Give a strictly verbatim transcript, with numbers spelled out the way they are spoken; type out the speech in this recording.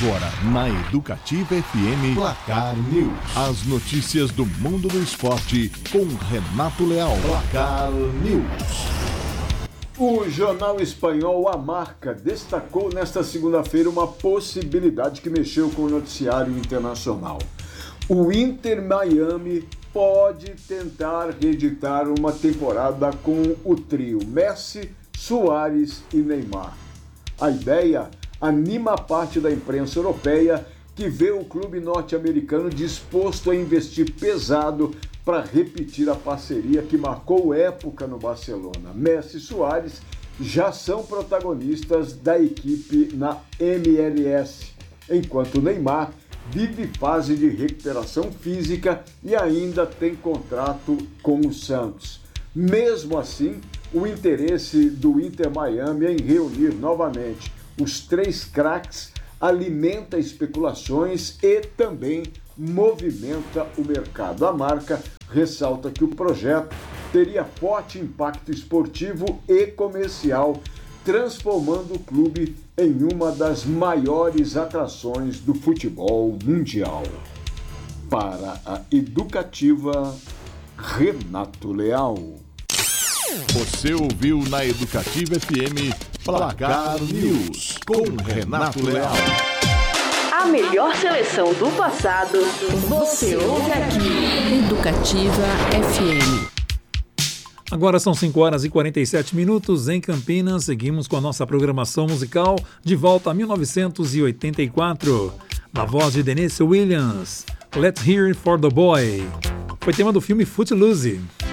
Agora, na Educativa F M, Placar News. As notícias do mundo do esporte com Renato Leal. Placar News. O jornal espanhol A Marca destacou nesta segunda-feira uma possibilidade que mexeu com o noticiário internacional. O Inter Miami pode tentar reeditar uma temporada com o trio Messi, Suárez e Neymar. A ideia anima parte da imprensa europeia que vê o clube norte-americano disposto a investir pesado para repetir a parceria que marcou época no Barcelona. Messi e Suárez já são protagonistas da equipe na M L S, enquanto Neymar vive fase de recuperação física e ainda tem contrato com o Santos. Mesmo assim, o interesse do Inter Miami em reunir novamente os três craques alimenta especulações e também movimenta o mercado. A Marca ressalta que o projeto teria forte impacto esportivo e comercial, transformando o clube em uma das maiores atrações do futebol mundial. Para a Educativa, Renato Leal. Você ouviu na Educativa F M Placar News com Renato Leal. A melhor seleção do passado, você ouve aqui. Educativa F M. Agora são cinco horas e quarenta e sete minutos em Campinas. Seguimos com a nossa programação musical de volta a mil novecentos e oitenta e quatro. Na voz de Denise Williams, Let's Hear It for the Boy. Foi tema do filme Footloose.